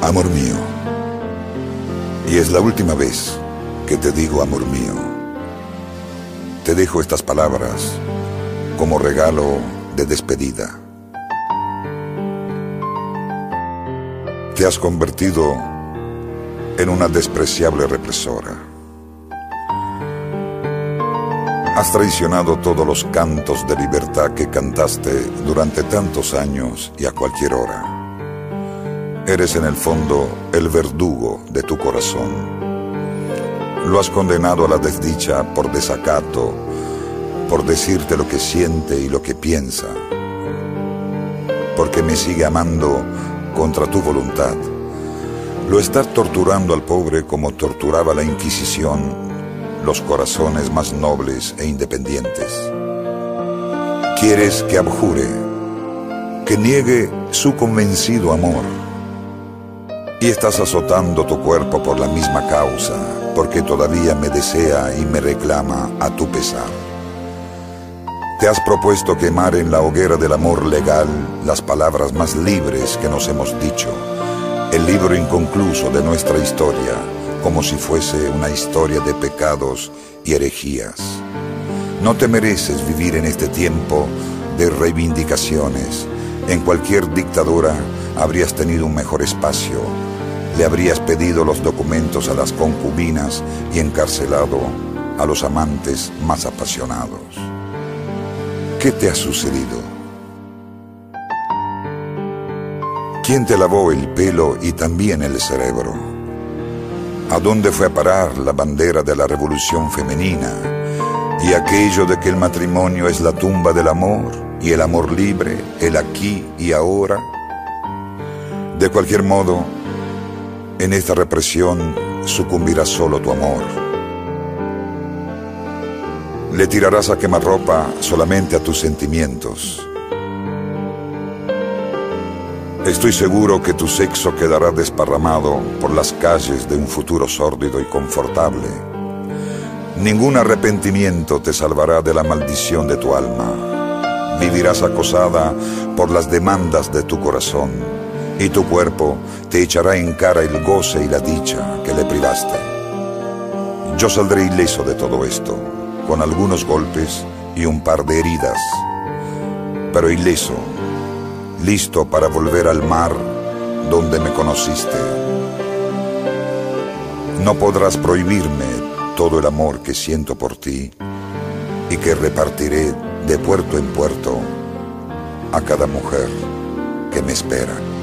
Amor mío, y es la última vez que te digo amor mío. Te dejo estas palabras como regalo de despedida. Te has convertido en una despreciable represora. Has traicionado todos los cantos de libertad que cantaste durante tantos años y a cualquier hora. Eres en el fondo el verdugo de tu corazón. Lo has condenado a la desdicha por desacato, por decirte lo que siente y lo que piensa, porque me sigue amando contra tu voluntad. Lo estás torturando al pobre como torturaba la Inquisición los corazones más nobles e independientes. Quieres que abjure, que niegue su convencido amor, y estás azotando tu cuerpo por la misma causa, porque todavía me desea y me reclama a tu pesar. Te has propuesto quemar en la hoguera del amor legal las palabras más libres que nos hemos dicho, el libro inconcluso de nuestra historia, como si fuese una historia de pecados y herejías. No te mereces vivir en este tiempo de reivindicaciones. En cualquier dictadura habrías tenido un mejor espacio. Le habrías pedido los documentos a las concubinas y encarcelado a los amantes más apasionados. ¿Qué te ha sucedido? ¿Quién te lavó el pelo y también el cerebro? ¿A dónde fue a parar la bandera de la revolución femenina y aquello de que el matrimonio es la tumba del amor y el amor libre, el aquí y ahora? De cualquier modo, en esta represión sucumbirá solo tu amor. Le tirarás a quemarropa solamente a tus sentimientos. Estoy seguro que tu sexo quedará desparramado por las calles de un futuro sórdido y confortable. Ningún arrepentimiento te salvará de la maldición de tu alma. Vivirás acosada por las demandas de tu corazón, y tu cuerpo te echará en cara el goce y la dicha que le privaste. Yo saldré ileso de todo esto, con algunos golpes y un par de heridas, pero ileso, listo para volver al mar donde me conociste. No podrás prohibirme todo el amor que siento por ti y que repartiré de puerto en puerto a cada mujer que me espera.